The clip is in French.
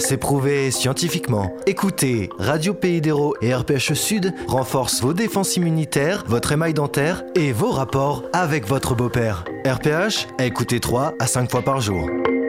c'est prouvé scientifiquement. Écoutez, Radio Pays d'Hérault et RPH Sud renforcent vos défenses immunitaires, votre émail dentaire et vos rapports avec votre beau-père. RPH, écoutez 3 à 5 fois par jour.